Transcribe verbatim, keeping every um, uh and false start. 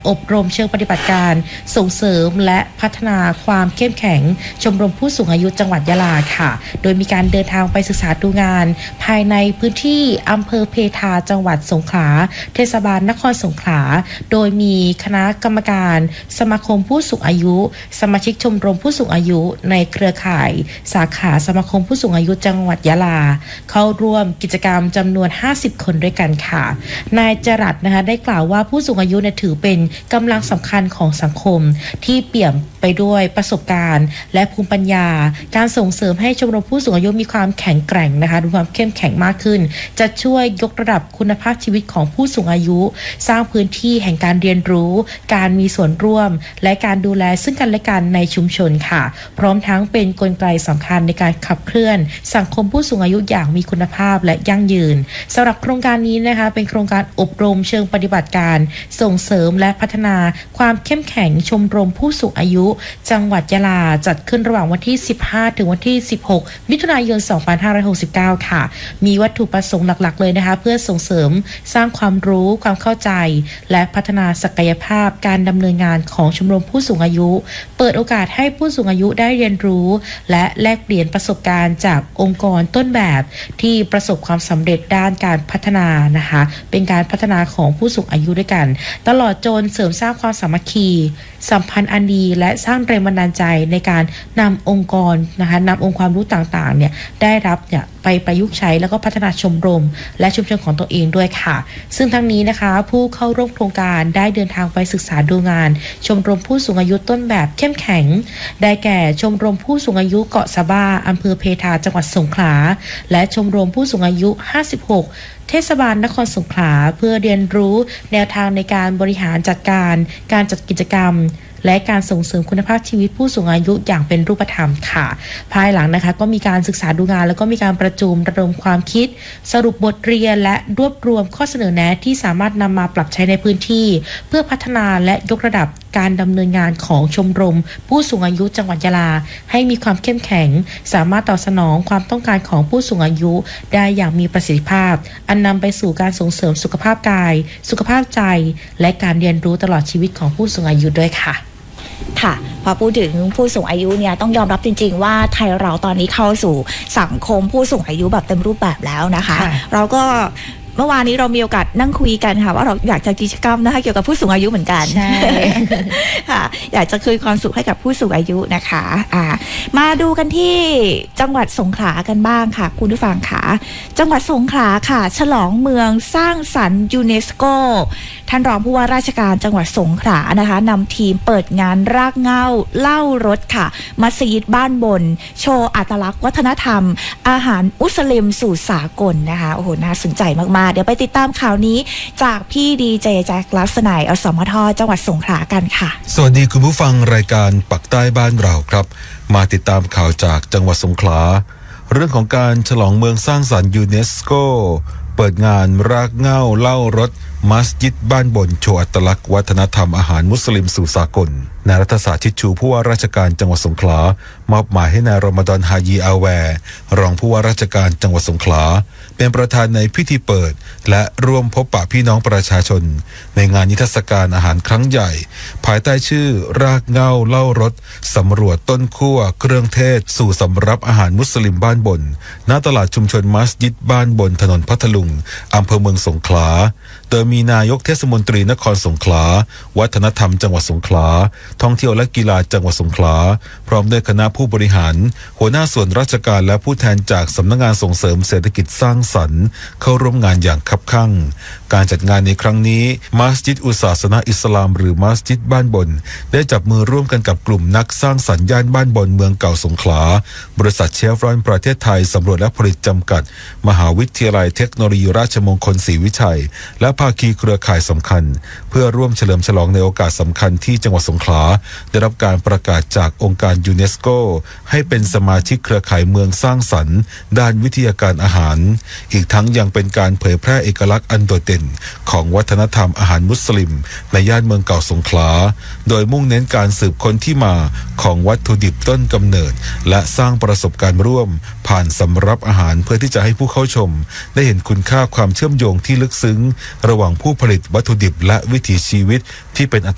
อบรมเชิงปฏิบัติการส่งเสริมและพัฒนาความเข้มแข็งชมรมผู้สูงอายุจังหวัดยะลาค่ะโดยมีการเดินทางไปศึกษาดูงานภายในพื้นที่อำเภอเพทาจังหวัดสงขลาเทศบาลนครสงขลาโดยมีคณะกรรมการสมาคมผู้สูงอายุสมาชิกชมรมผู้สูงอายุในเครือข่ายสาขาสมาคมผู้สูงอายุจังหวัดยะลาเข้าร่วมกิจกรรมจำนวนห้าสิบคนด้วยกันค่ะนายจรัสนะคะได้กล่าวว่าผู้สูงอายุเนี่ยถือเป็นกำลังสำคัญของสังคมที่เปี่ยมไปด้วยประสบการณ์และภูมิปัญญาการส่งเสริมให้ชมรมผู้สูงอายุมีความแข็งแกร่งนะคะมีความเข้มแข็งมากขึ้นจะช่วยยกระดับคุณภาพชีวิตของผู้สูงอายุสร้างพื้นที่แห่งการเรียนรู้การมีส่วนร่วมและการดูแลซึ่งกันและกันในชุมชนค่ะพร้อมทั้งเป็นกลไกสำคัญในการขับเคลื่อนสังคมผู้สูงอายุอย่างมีคุณภาพและยั่งยืนสำหรับโครงการนี้นะคะเป็นโครงการอบรมเชิงปฏิบัติการส่งเสริมและพัฒนาความเข้มแข็งชมรมผู้สูงอายุจังหวัดยะลาจัดขึ้นระหว่างวันที่สิบห้าถึงวันที่สิบหกมิถุนายนสองพันห้าร้อยหกสิบเก้าค่ะมีวัตถุประสงค์หลักๆเลยนะคะเพื่อส่งเสริมสร้างความรู้ความเข้าใจและพัฒนาศักยภาพการดำเนินงานของชมรมผู้สูงอายุเปิดโอกาสให้ผู้สูงอายุได้เรียนรู้และแลกเปลี่ยนประสบการณ์จากองค์กรต้นแบบที่ประสบความสำเร็จด้านการพัฒนานะคะเป็นการพัฒนาของผู้สูงอายุด้วยกันตลอดจนเสริมสร้างความสามัคคีสัมพันธ์อันดีและสร้างแรงบันดาลใจในการนำองค์กรนะคะนำองค์ความรู้ต่างๆเนี่ยได้รับเนี่ยไปประยุกต์ใช้แล้วก็พัฒนาชมรมและชุมชนของตัวเองด้วยค่ะซึ่งทั้งนี้นะคะผู้เข้าร่วมโครงการได้เดินทางไปศึกษาดูงานชมรมผู้สูงอายุต้นแบบเข้มแข็งได้แก่ชมรมผู้สูงอายุเกาะสะบ้าอำเภอเพทาจังหวัดสงขลาและชมรมผู้สูงอายุห้าสิบหกเทศบาลนครสงขลาเพื่อเรียนรู้แนวทางในการบริหารจัดการการจัดกิจกรรมและการส่งเสริมคุณภาพชีวิตผู้สูงอายุอย่างเป็นรูปธรรมค่ะภายหลังนะคะก็มีการศึกษาดูงานแล้วก็มีการประชุมระดมความคิดสรุปบทเรียนและรวบรวมข้อเสนอแนะที่สามารถนำมาปรับใช้ในพื้นที่เพื่อพัฒนาและยกระดับการดำเนินงานของชมรมผู้สูงอายุจังหวัดยะลาให้มีความเข้มแข็งสามารถตอบสนองความต้องการของผู้สูงอายุได้อย่างมีประสิทธิภาพอันนำไปสู่การส่งเสริมสุขภาพกายสุขภาพใจและการเรียนรู้ตลอดชีวิตของผู้สูงอายุด้วยค่ะค่ะพอพูดถึงผู้สูงอายุเนี่ยต้องยอมรับจริงๆว่าไทยเราตอนนี้เข้าสู่สังคมผู้สูงอายุแบบเต็มรูปแบบแล้วนะคะเราก็เมื่อวานนี้เรามีโอกาสนั่งคุยกันค่ะว่าเราอยากจะกิจกรรมนะคะเกี่ยวกับผู้สูงอายุเหมือนกันใช่ ค่ะอยากจะคืนความสุขให้กับผู้สูงอายุนะคะอ่ามาดูกันที่จังหวัดสงขลากันบ้างค่ะคุณผู้ฟังค่ะจังหวัดสงขลาค่ะฉลองเมืองสร้างสรรค์ยูเนสโกท่านรองผู้ว่าราชการจังหวัดสงขลานะคะนำทีมเปิดงานรากเหง้าเล่ารถค่ะมัสยิดบ้านบนโชว์อัตลักษณ์วัฒนธรรมอาหารมุสลิมสู่สากลนะคะโอ้โหน่าสนใจมากๆเดี๋ยวไปติดตามข่าวนี้จากพี่ดีเจแจ็คลักษณัยอสมทจังหวัดสงขลากันค่ะสวัสดีคุณผู้ฟังรายการปักใต้บ้านเราครับมาติดตามข่าวจากจังหวัดสงขลาเรื่องของการฉลองเมืองสร้างสรรค์ยูเนสโกเปิดงานรากเหง้าเล่ารถมัสยิดบ้านบนโชว์อัตลักษณ์วัฒนธรรมอาหารมุสลิมสู่สากลนายรัฐศาสตร์ชิดชูผู้ว่าราชการจังหวัดสงขลามอบหมายให้นายรอมฎอนฮายีอาแวร์รองผู้ว่าราชการจังหวัดสงขลาเป็นประธานในพิธีเปิดและร่วมพบปะพี่น้องประชาชนในงานนิทรรศการอาหารครั้งใหญ่ภายใต้ชื่อรากเหง้าเล่ารถสำรวจต้นคั่วเครื่องเทศสู่สำรับอาหารมุสลิมบ้านบนณตลาดชุมชนมัสยิดบ้านบนถนนพัทลุงอำเภอเมืองสงขลาโดยมีนายกเทศมนตรีนครสงขลาวัฒนธรรมจังหวัดสงขลาท่องเที่ยวและกีฬาจังหวัดสงขลาพร้อมด้วยคณะผู้บริหารหัวหน้าส่วนราชการและผู้แทนจากสำนักงานส่งเสริมเศรษฐกิจสร้างสรรค์เข้าร่วมงานอย่างคับคั่งการจัดงานในครั้งนี้มัสยิดอุศาสนาอิสลามหรือมัสยิดบ้านบนได้จับมือร่วมกันกับกลุ่มนักสร้างสรรค์ย่านบ้านบนเมืองเก่าสงขลาบริษัทเชฟรอนประเทศไทยสำรวจและผลิตจำกัดมหาวิทยาลัยเทคโนโลยีราชมงคลศรีวิชัยและภาคีเครือข่ายสำคัญเพื่อร่วมเฉลิมฉลองในโอกาสสำคัญที่จังหวัดสงขลาได้รับการประกาศจากองค์การยูเนสโกให้เป็นสมาชิกเครือข่ายเมืองสร้างสรรค์ด้านวิทยาการอาหารอีกทั้งยังเป็นการเผยแพร่เอกลักษณ์อันโดดเด่นของวัฒนธรรมอาหารมุสลิมในย่านเมืองเก่าสงขลาโดยมุ่งเน้นการสืบค้นที่มาของวัตถุดิบต้นกำเนิดและสร้างประสบการณ์ร่วมผ่านสำรับอาหารเพื่อที่จะให้ผู้เข้าชมได้เห็นคุณค่าความเชื่อมโยงที่ลึกซึ้งระหว่างผู้ผลิตวัตถุดิบและวิถีชีวิตที่เป็นอั